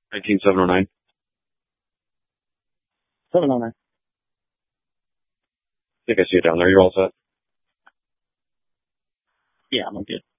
19709. 709. I think I see it down there. You're all set. Yeah, I'm good.